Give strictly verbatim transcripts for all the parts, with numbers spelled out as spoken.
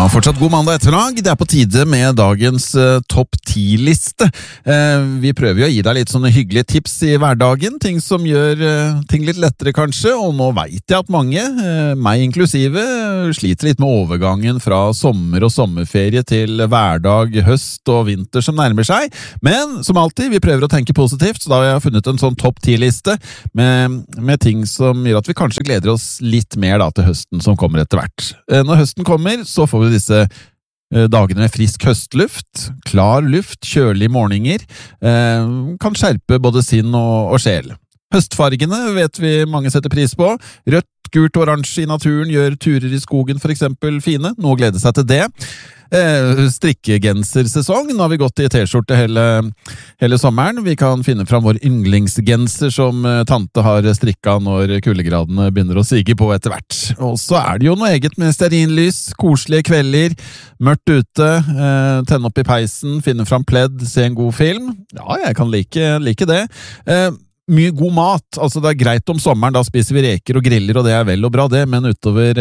fortsatt god mandag ettermiddag. Det er på tide med dagens uh, topp ti-liste. Uh, vi prøver jo å gi deg litt sånne hyggelige tips i hverdagen, ting som gjør uh, ting litt lettere kanskje, og nå vet jeg at mange, uh, meg inklusive, uh, sliter litt med overgangen fra sommer og sommerferie til hverdag, høst og vinter som nærmer seg. Men som alltid, vi prøver å tenke positivt, så da har jeg funnet en sånn topp ti-liste med, med ting som gjør at vi kanskje gleder oss litt mer da, til høsten som kommer etter hvert. Uh, når høsten kommer, så får vi disse dagene med frisk høstluft, klar luft, kjølige morgener, eh, kan skjerpe både sinn og, og sjel. Høstfargene vet vi mange setter pris på. Rødt, gult og oransje i naturen gjør turer i skogen for eksempel fine. Noe å glede seg til det. Eh, strikkegensersesong. Nå har vi gått i t-skjorte hele, hele sommeren. Vi kan finne fram vår yndlingsgenser som eh, tante har strikket når kuldegradene begynner å sige på etter hvert. Og så er det jo noe eget med stearinlys, koselige kvelder, mørkt ute, eh, tenne opp i peisen, finne fram pledd, se en god film. Ja, jeg kan like, like det. Eh, Mye god mat, altså det er greit om sommeren, da spiser vi reker og griller, og det er vel og bra det, men utover,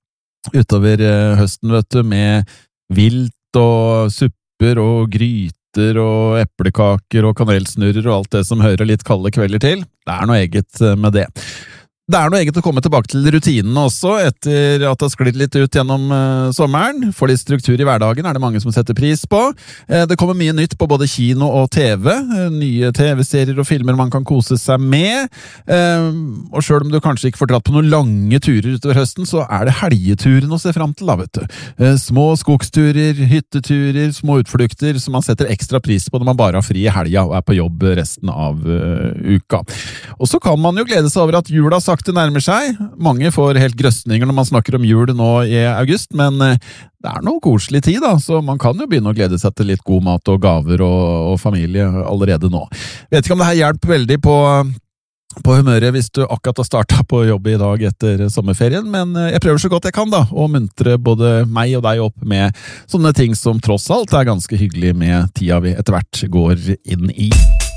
utover høsten, vet du, med vilt og supper og gryter og eplekaker og kanelsnurrer og alt det som hører litt kalde kvelder til, det er noe eget med det. Det er noe eget å komme tilbake til rutinene også, etter at det har sklidd litt ut gjennom uh, sommeren. For litt struktur i hverdagen er det mange som setter pris på. Uh, det kommer mye nytt på både kino og TV. Uh, nye TV-serier og filmer man kan kose seg med. Uh, og selv om du kanskje ikke får dratt på noen lange turer utover høsten, så er det helgeturen å se frem til, da, vet du. Uh, små skogsturer, hytteturer, små utflukter, som man setter ekstra pris på når man bare har fri i helga og er på jobb resten av uh, uka. Og så kan man jo glede seg over at jula sagt det nærmer seg. Mange får helt grøsninger når man snakker om jul nå i august, men det er noe koselig tid da, så man kan jo begynne å glede seg til litt god mat og gaver og, og familie allerede nå. Vet ikke om det her hjelper veldig på, på humøret hvis du akkurat har startet på jobb i dag etter sommerferien, men jeg prøver så godt jeg kan da, å muntre både meg og deg opp med sånne ting som tross alt er ganske hyggelig med tida vi etter hvert går inn i.